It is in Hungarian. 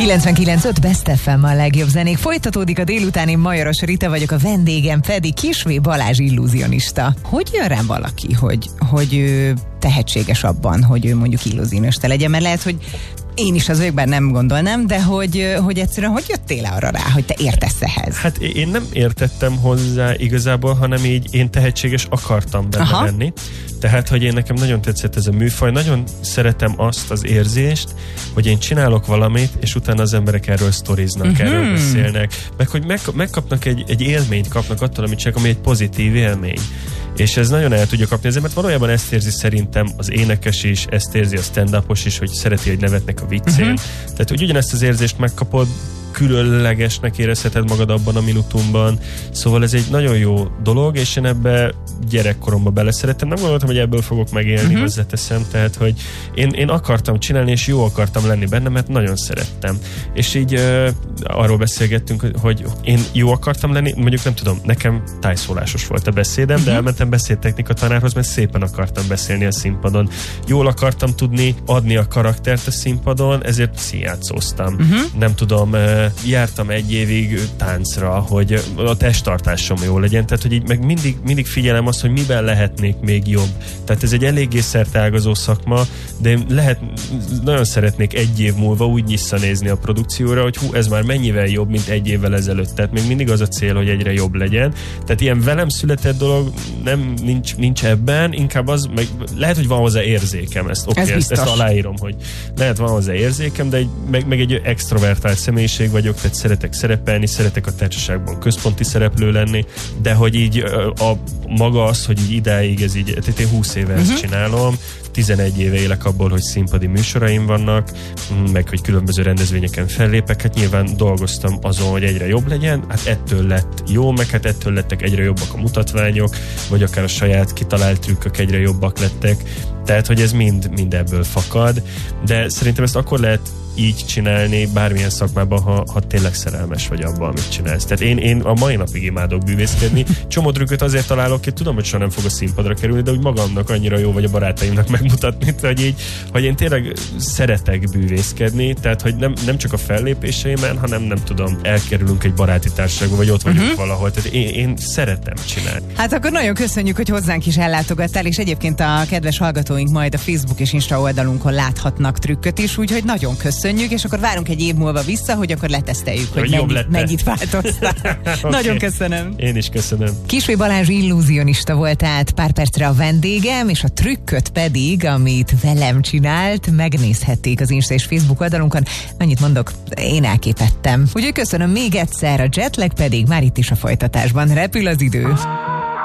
99.5 Best FM a legjobb zenék. Folytatódik a délutáni, Majoros Rita vagyok, a vendégem pedig Kisvé Balázs illúzionista. Hogy jön rám valaki, hogy ő tehetséges abban, hogy ő mondjuk illúzionista legyen? Mert lehet, hogy én is az őkben nem gondolnám, de hogy egyszerűen hogy jöttél arra rá, hogy te értesz ehhez? Hát én nem értettem hozzá igazából, hanem így én tehetséges akartam benne lenni. Tehát, hogy én nekem nagyon tetszett ez a műfaj, nagyon szeretem azt az érzést, hogy én csinálok valamit, és utána az emberek erről sztoriznak, erről beszélnek, meg hogy megkapnak egy élményt, kapnak attól, amit csak, ami egy pozitív élmény. És ez nagyon el tudja kapni ezért, mert valójában ezt érzi szerintem az énekes is, ezt érzi a stand-upos is, hogy szereti, hogy nevetnek a viccén. Tehát, hogy ugyanezt az érzést megkapod, különlegesnek érezheted magad abban a minutumban. Szóval ez egy nagyon jó dolog, és én ebbe gyerekkoromban beleszerettem. Nem gondoltam, hogy ebből fogok megélni, hozzáteszem. Tehát, hogy én akartam csinálni, és jó akartam lenni benne, mert nagyon szerettem. És így arról beszélgettünk, hogy én jó akartam lenni, mondjuk nem tudom, nekem tájszólásos volt a beszédem, de elmentem beszédtechnika tanárhoz, mert szépen akartam beszélni a színpadon. Jól akartam tudni adni a karaktert a színpadon, ezért színjátszóztam. Nem tudom, jártam egy évig táncra, hogy a testtartásom jó legyen, tehát hogy így meg mindig figyelem azt, hogy miben lehetnék még jobb. Tehát ez egy eléggé szerteágazó szakma, de én nagyon szeretnék egy év múlva úgy visszanézni a produkcióra, hogy ez már mennyivel jobb, mint egy évvel ezelőtt. Tehát még mindig az a cél, hogy egyre jobb legyen. Tehát ilyen velem született dolog nincs ebben, inkább az, meg lehet, hogy van hozzá érzékem, ezt aláírom, hogy lehet van hozzá érzékem, de meg egy extrovertált személyiség vagyok, tehát szeretek szerepelni, szeretek a társaságban központi szereplő lenni, de hogy így a maga az, hogy így idáig ez így, tehát én 20 éve ezt csinálom, 11 éve élek abból, hogy színpadi műsoraim vannak, meg hogy különböző rendezvényeken fellépek, hát nyilván dolgoztam azon, hogy egyre jobb legyen, hát ettől lett jó, meg hát ettől lettek egyre jobbak a mutatványok, vagy akár a saját kitalált trükkök egyre jobbak lettek, tehát hogy ez mind ebből fakad, de szerintem ezt akkor lehet így csinálni bármilyen szakmában, ha tényleg szerelmes vagy abban, amit csinálsz. Tehát én a mai napig imádok bűvészkedni. Csomó trükköt azért találok, hogy tudom, hogy soha nem fog a színpadra kerülni, de úgy magamnak annyira jó, vagy a barátaimnak megmutatni, hogy én tényleg szeretek bűvészkedni, tehát hogy nem csak a fellépéseimen, hanem nem tudom, elkerülünk egy baráti társaságba, vagy ott vagyunk valahol. Tehát én szeretem csinálni. Hát akkor nagyon köszönjük, hogy hozzánk is ellátogattál, és egyébként a kedves hallgatóink majd a Facebook és Insta oldalunkon láthatnak trükköt is, úgyhogy nagyon köszönjük, és akkor várunk egy év múlva vissza, hogy akkor leteszteljük, hogy mennyit változtál. Okay. Nagyon köszönöm. Én is köszönöm. Kisvé Balázs illúzionista volt tehát pár percre a vendégem, és a trükköt pedig, amit velem csinált, megnézhették az Insta és Facebook oldalunkon. Annyit mondok, én elképettem. Úgyhogy köszönöm még egyszer, a jetlag pedig már itt is a folytatásban. Repül az idő.